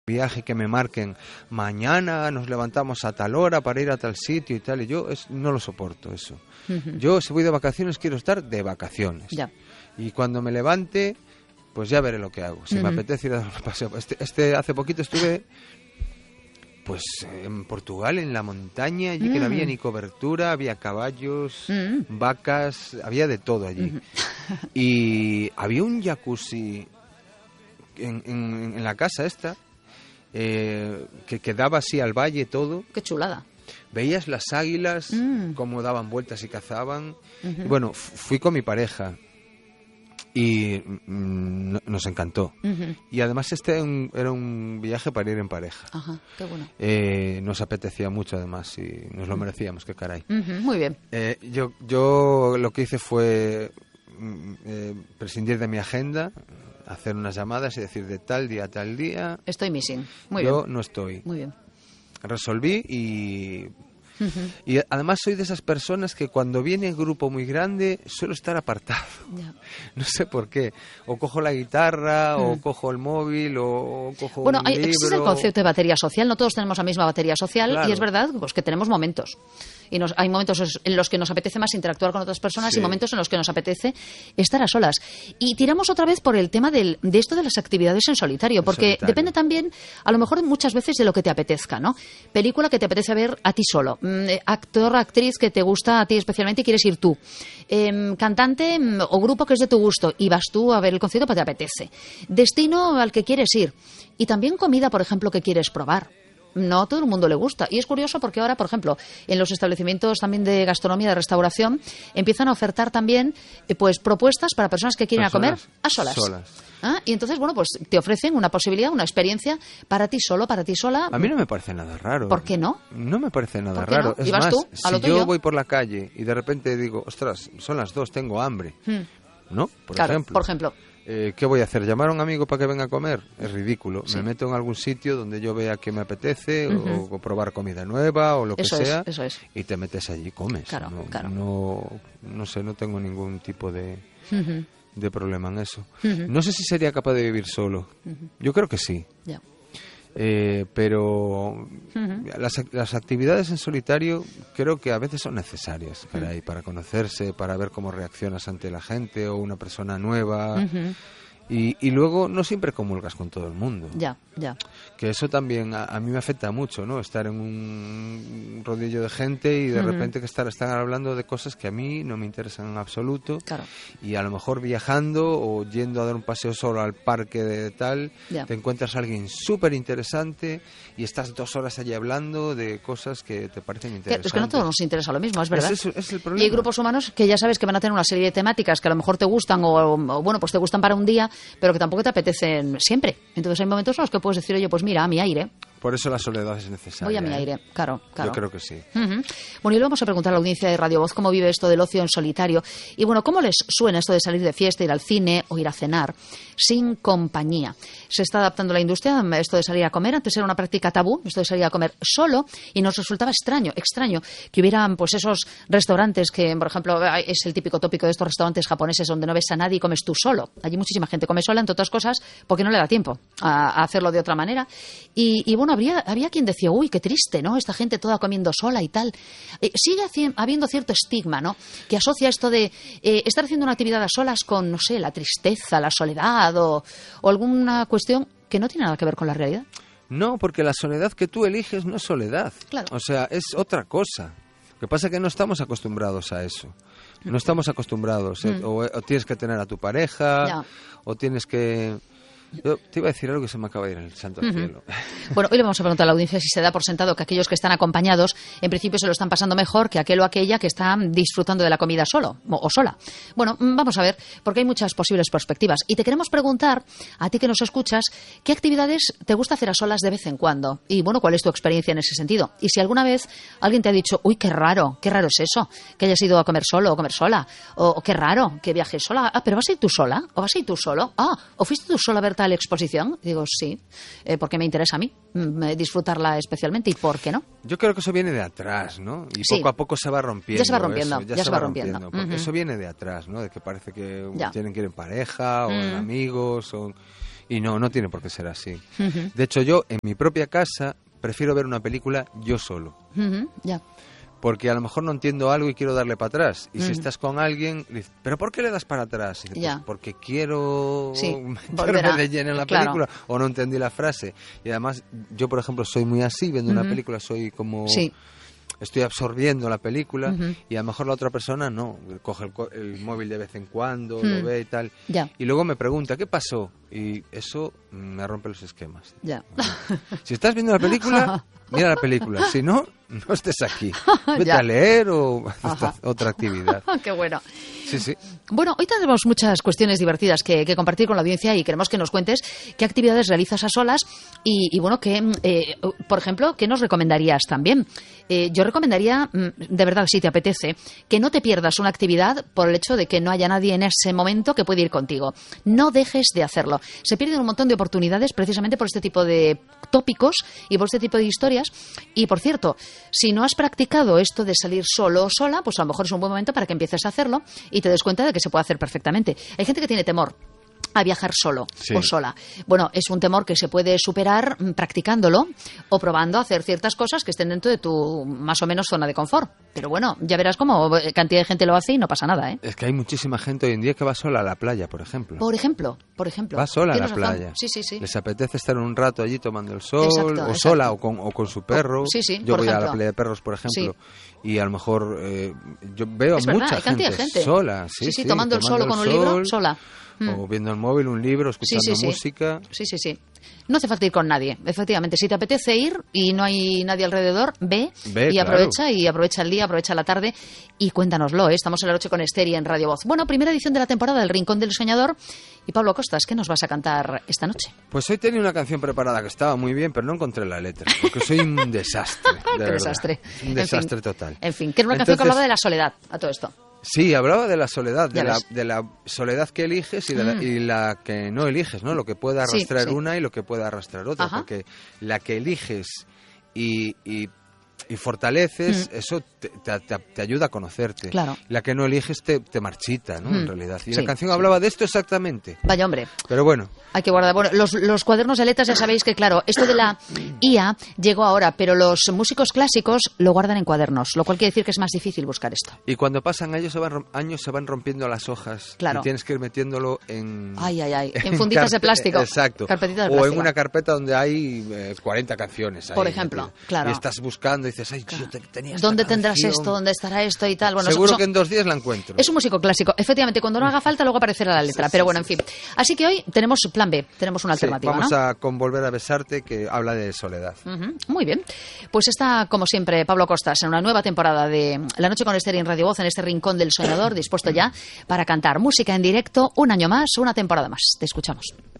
viaje que me marquen, mañana nos levantamos a tal hora para ir a tal sitio y tal, y yo no lo soporto eso. Yo si voy de vacaciones quiero estar de vacaciones. Ya. Y cuando me levante, pues ya veré lo que hago. Si me apetece ir a dar un paseo. Hace poquito estuve pues en Portugal, en la montaña, allí que no había ni cobertura, había caballos, vacas, había de todo allí. Y había un jacuzzi en la casa esta, que daba así al valle todo. Qué chulada. Veías las águilas, cómo daban vueltas y cazaban. Y bueno, fui con mi pareja y nos encantó. Y además era un viaje para ir en pareja. Ajá, qué bueno. Nos apetecía mucho además y nos lo merecíamos, qué caray. Muy bien. Yo lo que hice fue prescindir de mi agenda, hacer unas llamadas y decir de tal día a tal día. Estoy missing. Muy bien. Yo no estoy. Muy bien. Resolví y además soy de esas personas que cuando viene el grupo muy grande suelo estar apartado. Ya. No sé por qué. O cojo la guitarra, o cojo el móvil, o cojo un libro. Existe el concepto de batería social. No todos tenemos la misma batería social. Claro. Y es verdad pues, que tenemos momentos. Y hay momentos en los que nos apetece más interactuar con otras personas, sí, y momentos en los que nos apetece estar a solas. Y tiramos otra vez por el tema de esto de las actividades en solitario, porque depende también, a lo mejor muchas veces, de lo que te apetezca, ¿no? Película que te apetece ver a ti solo, actor, actriz que te gusta a ti especialmente y quieres ir tú, cantante o grupo que es de tu gusto y vas tú a ver el concierto porque te apetece, destino al que quieres ir y también comida, por ejemplo, que quieres probar. No a todo el mundo le gusta. Y es curioso porque ahora, por ejemplo, en los establecimientos también de gastronomía, de restauración, empiezan a ofertar también pues propuestas para personas que quieren comer a solas. Y entonces, bueno, pues te ofrecen una posibilidad, una experiencia para ti solo, para ti sola. A mí no me parece nada raro. ¿Por qué no? No me parece nada raro. ¿No? Es ¿Y vas más, tú a lo si tuyo? yo voy por la calle y de repente digo, ostras, son las 2, tengo hambre, ¿no? Por ejemplo. ¿Qué voy a hacer? ¿Llamar a un amigo para que venga a comer? Es ridículo. Sí. Me meto en algún sitio donde yo vea que me apetece o probar comida nueva o lo que sea. Eso es. Y te metes allí y comes. Claro. No sé, no tengo ningún tipo de problema en eso. No sé si sería capaz de vivir solo. Yo creo que sí. Ya. Pero las actividades en solitario creo que a veces son necesarias para conocerse, para ver cómo reaccionas ante la gente o una persona nueva. Y luego no siempre comulgas con todo el mundo. Ya. Que eso también a mí me afecta mucho, ¿no? Estar en un rodillo de gente y de repente que están hablando de cosas que a mí no me interesan en absoluto. Claro. Y a lo mejor viajando o yendo a dar un paseo solo al parque de tal, te encuentras a alguien súper interesante y estás 2 horas allí hablando de cosas que te parecen interesantes. Es que no todos nos interesa lo mismo, es verdad. Es el problema. Y hay grupos humanos que ya sabes que van a tener una serie de temáticas que a lo mejor te gustan o bueno, pues te gustan para un día, pero que tampoco te apetecen siempre. Entonces hay momentos en los que puedes decir, oye, pues mira, a mi aire. Por eso la soledad es necesaria. Voy a mi aire, claro. Yo creo que sí. Bueno, y le vamos a preguntar a la audiencia de Radio Voz cómo vive esto del ocio en solitario. Y bueno, ¿cómo les suena esto de salir de fiesta, ir al cine o ir a cenar sin compañía? Se está adaptando la industria, esto de salir a comer. Antes era una práctica tabú, esto de salir a comer solo, y nos resultaba extraño que hubieran pues esos restaurantes que, por ejemplo, es el típico tópico de estos restaurantes japoneses donde no ves a nadie y comes tú solo. Allí muchísima gente come sola, entre otras cosas, porque no le da tiempo a hacerlo de otra manera. Y bueno, había quien decía, uy, qué triste, ¿no? Esta gente toda comiendo sola y tal. Sigue habiendo cierto estigma, ¿no? Que asocia esto de estar haciendo una actividad a solas con, no sé, la tristeza, la soledad o alguna cuestión que no tiene nada que ver con la realidad. No, porque la soledad que tú eliges no es soledad. Claro. O sea, es otra cosa. Lo que pasa es que no estamos acostumbrados a eso. No estamos acostumbrados. O tienes que tener a tu pareja, o tienes que... Yo te iba a decir algo que se me acaba de ir en el santo cielo. Bueno, hoy le vamos a preguntar a la audiencia si se da por sentado que aquellos que están acompañados en principio se lo están pasando mejor que aquel o aquella que está disfrutando de la comida solo o sola. Bueno, vamos a ver, porque hay muchas posibles perspectivas. Y te queremos preguntar, a ti que nos escuchas, ¿qué actividades te gusta hacer a solas de vez en cuando? Y bueno, ¿cuál es tu experiencia en ese sentido? Y si alguna vez alguien te ha dicho, uy, qué raro es eso, que hayas ido a comer solo o comer sola, o qué raro que viajes sola, pero ¿vas a ir tú sola? ¿O vas a ir tú solo? ¿O fuiste tú sola a ver tal exposición? Digo, sí, porque me interesa a mí disfrutarla especialmente, ¿y por qué no? Yo creo que eso viene de atrás, ¿no? Y poco a poco se va rompiendo. Ya se va rompiendo, ya se va rompiendo. Porque eso viene de atrás, ¿no? De que parece que tienen que ir en pareja o en amigos. Y no tiene por qué ser así. De hecho, yo en mi propia casa prefiero ver una película yo solo. Ya. Porque a lo mejor no entiendo algo y quiero darle para atrás. Y si estás con alguien, dices, ¿pero por qué le das para atrás? Y dices, pues porque quiero meterme de lleno en la película, o no entendí la frase. Y además, yo por ejemplo soy muy así, viendo una película soy como... Sí. Estoy absorbiendo la película y a lo mejor la otra persona no, coge el móvil de vez en cuando, lo ve y tal. Ya. Y luego me pregunta, ¿qué pasó? Y eso me rompe los esquemas. Ya. Si estás viendo la película, mira la película. Si no, no estés aquí. Vete a leer o otra actividad. Qué bueno. Sí, sí. Bueno, hoy tenemos muchas cuestiones divertidas que compartir con la audiencia y queremos que nos cuentes qué actividades realizas a solas y bueno, por ejemplo, ¿qué nos recomendarías también? Yo recomendaría, de verdad, si te apetece, que no te pierdas una actividad por el hecho de que no haya nadie en ese momento que pueda ir contigo. No dejes de hacerlo. Se pierden un montón de oportunidades precisamente por este tipo de tópicos y por este tipo de historias. Y, por cierto, si no has practicado esto de salir solo o sola, pues a lo mejor es un buen momento para que empieces a hacerlo y te des cuenta de que se puede hacer perfectamente. Hay gente que tiene temor a viajar solo o sola. Bueno, es un temor que se puede superar practicándolo o probando a hacer ciertas cosas que estén dentro de tu más o menos zona de confort. Pero bueno, ya verás cómo cantidad de gente lo hace y no pasa nada, ¿eh? Es que hay muchísima gente hoy en día que va sola a la playa, por ejemplo. Por ejemplo. Va sola a la playa. Sí. Les apetece estar un rato allí tomando el sol, Exacto. sola o con su perro. Yo voy a la playa de perros, por ejemplo, y a lo mejor yo veo es mucha verdad, gente sola. Sí, tomando el sol con un libro, sola. O viendo el móvil, un libro, escuchando música. Sí. No hace falta ir con nadie, efectivamente. Si te apetece ir y no hay nadie alrededor, ve y aprovecha el día, aprovecha la tarde y cuéntanoslo, ¿eh? Estamos en la noche con Esther y en Radio Voz. Bueno, primera edición de la temporada del Rincón del Soñador. Y Pablo Costas, ¿qué nos vas a cantar esta noche? Pues hoy tenía una canción preparada que estaba muy bien, pero no encontré la letra, porque soy un desastre. ¡Qué desastre! Un desastre total. En fin, que era una canción que hablaba de la soledad, a todo esto. Sí, hablaba de la soledad, de la soledad que eliges y la que no eliges, ¿no? Lo que puede arrastrar una y lo que puede arrastrar otra, porque la que eliges y fortaleces, eso te ayuda a conocerte. Claro. La que no eliges te marchita, ¿no? En realidad. Y la canción hablaba de esto exactamente. Vaya hombre. Pero bueno. Hay que guardar. Bueno, los cuadernos de letras ya sabéis que, claro, esto de la IA llegó ahora, pero los músicos clásicos lo guardan en cuadernos, lo cual quiere decir que es más difícil buscar esto. Y cuando pasan años se van rompiendo las hojas. Claro. Y tienes que ir metiéndolo en... En funditas de plástico. Exacto. Carpetitas de plástico. O en una carpeta donde hay 40 canciones. Por ejemplo, claro. Y estás buscando y dices, ay, yo tenía esta ¿Dónde tendrás canción? esto? ¿Dónde estará esto y tal? Bueno, seguro que en 2 días la encuentro. Es un músico clásico. Efectivamente, cuando no haga falta, luego aparecerá la letra. Pero bueno, en fin. Así que hoy tenemos plan B, tenemos una alternativa, vamos ¿no? con Volver a besarte, que habla de soledad. Muy bien. Pues está, como siempre, Pablo Costas en una nueva temporada de La Noche con Esther en Radio Voz, en este Rincón del Soñador, dispuesto ya para cantar música en directo un año más, una temporada más. Te escuchamos.